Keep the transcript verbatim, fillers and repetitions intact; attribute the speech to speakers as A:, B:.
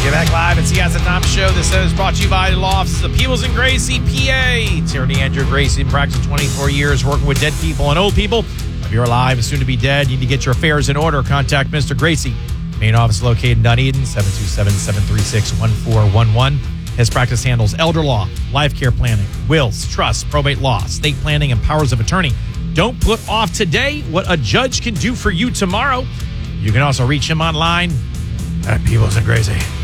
A: Get back live at Sias and Tom Show. This is brought to you by the law offices of Peebles and Gracie, P A. Attorney Andrew Gracie, in practice twenty-four years, working with dead people and old people. If you're alive and soon to be dead, you need to get your affairs in order. Contact Mister Gracie. Main office located in Dunedin, seven two seven, seven three six, one four one one. His practice handles elder law, life care planning, wills, trusts, probate law, estate planning, and powers of attorney. Don't put off today what a judge can do for you tomorrow. You can also reach him online at Peebles and Gracie.